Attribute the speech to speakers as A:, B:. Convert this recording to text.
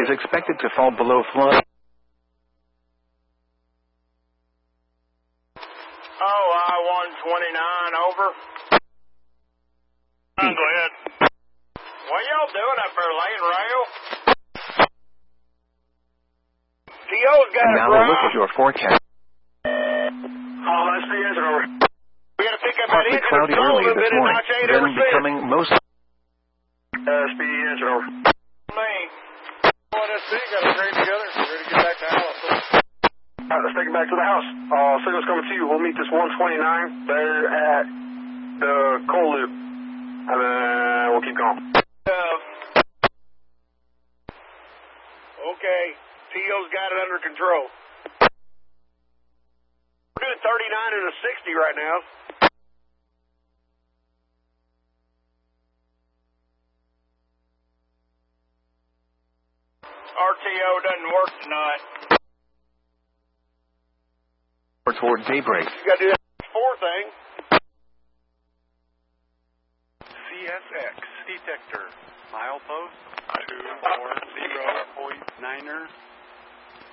A: is expected to fall below flood.
B: I-129, over. Go ahead. What y'all doing up there, laying rail? TO's got
A: And
B: a
A: now a
B: ground.
A: look at your forecast.
B: SPS, over. We got to pick up that
A: Partly
B: engine
A: cloudy
B: and stall a
A: early
B: little
A: this
B: bit and
A: morning,
B: notch 8
A: then
B: ever since.
A: becoming most...
B: Speedy engine, over. Me. SP got it straight together. Ready to get back to Alice. All right, let's take it back to the house. Signal's coming to you. We'll meet this 129 there at the coal loop. And then we'll keep going. Okay. TO's got it under control. We're doing 39 and a 60 right now. RTO doesn't work tonight.
A: or toward daybreak.
B: You got to do that 4 thing.
C: CSX detector, milepost 240.9er.